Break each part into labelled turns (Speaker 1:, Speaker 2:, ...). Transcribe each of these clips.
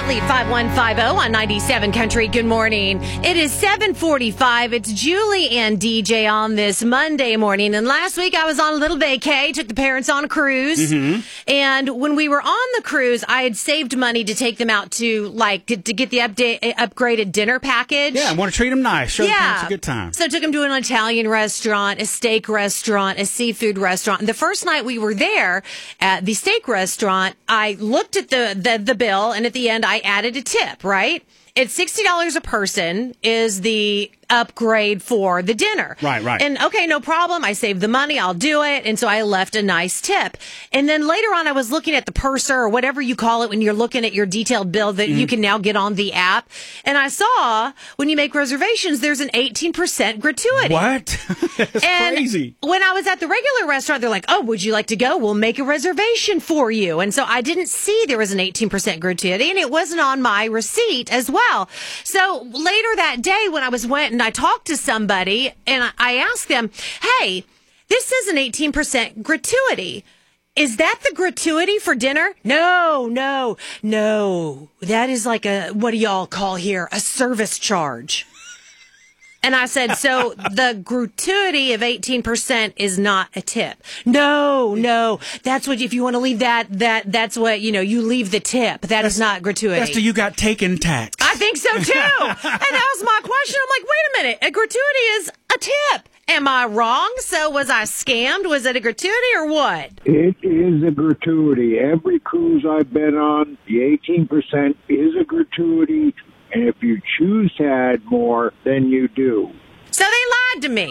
Speaker 1: Bradley at 5150 on 97 Country. Good morning. It is 7:45. It's Julie and DJ on this Monday morning. And last week I was on a little vacay, took the parents on a cruise. Mm-hmm. And when we were on the cruise, I had saved money to take them out to get the upgraded dinner package.
Speaker 2: Yeah, I want to treat them nice. Show the parents a good time.
Speaker 1: So I took them to an Italian restaurant, a steak restaurant, a seafood restaurant. And the first night we were there at the steak restaurant, I looked at the bill, and at the end I added a tip, right? It's $60 a person is the upgrade for the dinner.
Speaker 2: Right.
Speaker 1: And okay, no problem. I saved the money. I'll do it. And so I left a nice tip. And then later on, I was looking at the purser or whatever you call it when you're looking at your detailed bill that you can now get on the app. And I saw when you make reservations, there's an 18% gratuity.
Speaker 2: What? That's crazy.
Speaker 1: When I was at the regular restaurant, they're like, oh, would you like to go? We'll make a reservation for you. And so I didn't see there was an 18% gratuity, and it wasn't on my receipt as well. So later that day when I went and I talked to somebody and I asked them, hey, this is an 18% gratuity. Is that the gratuity for dinner? No. That is like what do y'all call here? A service charge. And I said, so the gratuity of 18% is not a tip. No. That's what, if you want to leave that's what, you leave the tip. That's not gratuity.
Speaker 2: That's the you got taken tax.
Speaker 1: I think so too. And that was my question. I'm like, wait a minute. A gratuity is a tip. Am I wrong? So was I scammed? Was it a gratuity or what?
Speaker 3: It is a gratuity. Every cruise I've been on, the 18% is a gratuity. And if you choose to add more, then you do.
Speaker 1: So they lied to me.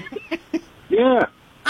Speaker 3: Yeah.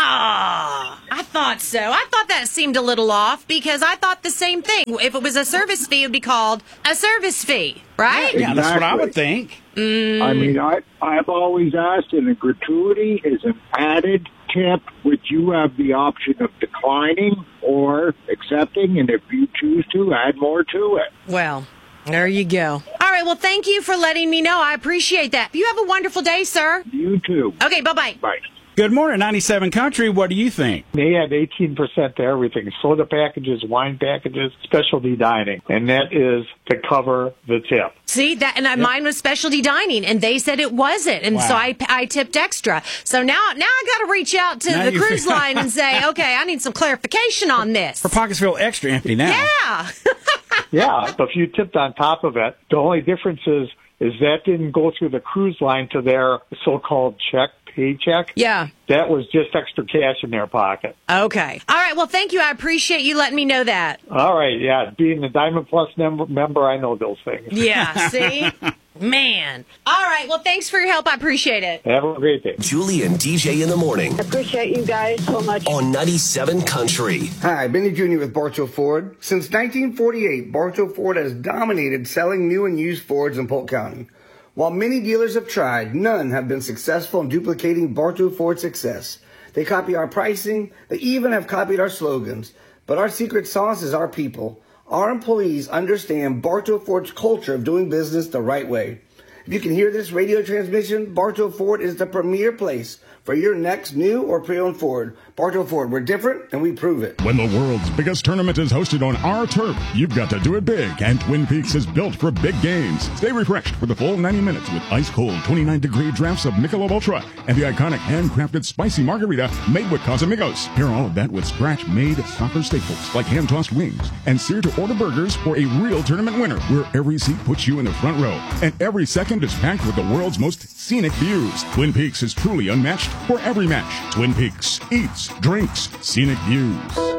Speaker 1: I thought so. I thought that seemed a little off because I thought the same thing. If it was a service fee, it would be called a service fee, right?
Speaker 2: Yeah, that's what I would think.
Speaker 3: I mean, I've always asked, and a gratuity is an added tip which you have the option of declining or accepting, and if you choose to, add more to it.
Speaker 1: Well, there you go. All right, well, thank you for letting me know. I appreciate that. You have a wonderful day, sir.
Speaker 3: You too.
Speaker 1: Okay, bye-bye.
Speaker 3: Bye.
Speaker 2: Good morning, 97 Country. What do you think?
Speaker 4: They add 18% to everything. Soda packages, wine packages, specialty dining. And that is to cover the tip.
Speaker 1: See, that, and mine was specialty dining, and they said it wasn't. And so I tipped extra. So now I got to reach out to the cruise line and say, okay, I need some clarification on this.
Speaker 2: Her pockets feel extra empty now.
Speaker 1: Yeah.
Speaker 4: Yeah, but if you tipped on top of it, the only difference is that didn't go through the cruise line to their so-called paycheck.
Speaker 1: Yeah.
Speaker 4: That was just extra cash in their pocket.
Speaker 1: Okay. All right. Well, thank you. I appreciate you letting me know that.
Speaker 4: All right. Yeah. Being a Diamond Plus member, I know those things.
Speaker 1: Yeah. See? Man. All right. Well, thanks for your help. I appreciate it.
Speaker 4: Have a great day.
Speaker 5: Julie and DJ in the morning.
Speaker 6: I appreciate you guys so much.
Speaker 5: On 97 Country.
Speaker 7: Hi, Benny Jr. with Bartow Ford. Since 1948, Bartow Ford has dominated selling new and used Fords in Polk County. While many dealers have tried, none have been successful in duplicating Bartow Ford's success. They copy our pricing. They even have copied our slogans. But our secret sauce is our people. Our employees understand Bartow Ford's culture of doing business the right way. If you can hear this radio transmission, Bartow Ford is the premier place for your next new or pre-owned Ford. Bartow Ford, we're different, and we prove it.
Speaker 8: When the world's biggest tournament is hosted on our turf, you've got to do it big, and Twin Peaks is built for big games. Stay refreshed for the full 90 minutes with ice-cold 29-degree drafts of Michelob Ultra and the iconic handcrafted spicy margarita made with Casamigos. Pair all of that with scratch-made soccer staples like hand-tossed wings and sear-to-order burgers for a real tournament winner, where every seat puts you in the front row, and every second is packed with the world's most scenic views. Twin Peaks is truly unmatched for every match. Twin Peaks eats, drinks, scenic views.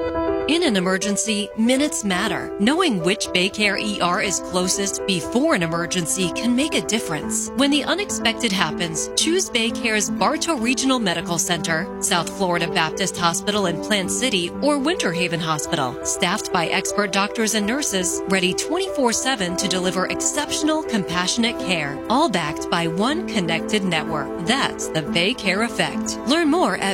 Speaker 9: In an emergency, minutes matter. Knowing which Baycare ER is closest before an emergency can make a difference. When the unexpected happens, choose Baycare's Bartow Regional Medical Center, South Florida Baptist Hospital in Plant City, or Winter Haven Hospital. Staffed by expert doctors and nurses, ready 24/7 to deliver exceptional, compassionate care. All backed by one connected network. That's the Baycare Effect. Learn more at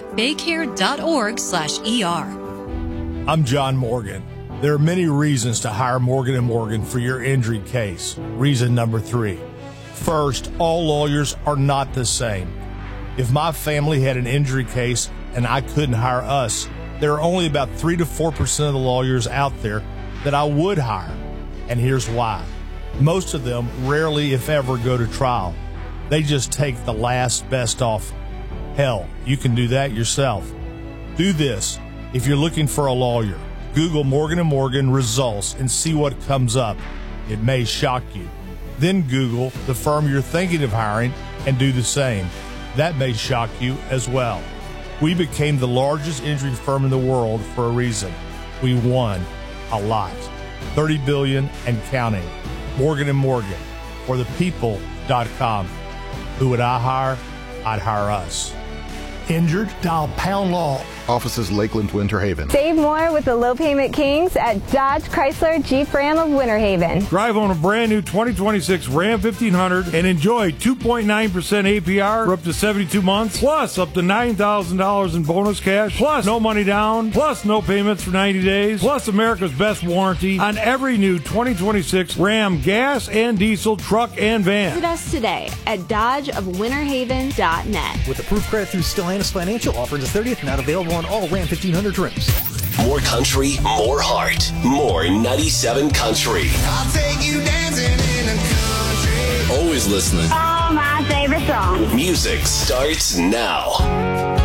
Speaker 9: baycare.org/ER.
Speaker 10: I'm John Morgan. There are many reasons to hire Morgan & Morgan for your injury case. Reason number 3. First, all lawyers are not the same. If my family had an injury case and I couldn't hire us, there are only about 3 to 4% of the lawyers out there that I would hire. And here's why. Most of them rarely, if ever, go to trial. They just take the last best offer. Hell, you can do that yourself. Do this if you're looking for a lawyer. Google Morgan & Morgan results and see what comes up. It may shock you. Then Google the firm you're thinking of hiring and do the same. That may shock you as well. We became the largest injury firm in the world for a reason. We won a lot. $30 billion and counting. Morgan & Morgan, or thepeople.com. Who would I hire? I'd hire us.
Speaker 11: Injured? Dial Pound Law.
Speaker 12: Offices Lakeland, Winter Haven.
Speaker 13: Save more with the Low Payment Kings at Dodge Chrysler Jeep Ram of Winter Haven.
Speaker 14: Drive on a brand new 2026 Ram 1500 and enjoy 2.9% APR for up to 72 months, plus up to $9,000 in bonus cash, plus no money down, plus no payments for 90 days, plus America's best warranty on every new 2026 Ram gas and diesel truck and van.
Speaker 15: Visit us today at dodgeofwinterhaven.net.
Speaker 11: With approved credit through Stellantis Financial, offer the 30th, not available on all Ram 1500 trims.
Speaker 5: More country, more heart, more 97 Country.
Speaker 16: I'll take you dancing in the country.
Speaker 5: Always listening.
Speaker 6: Oh, my favorite song.
Speaker 5: Music starts now.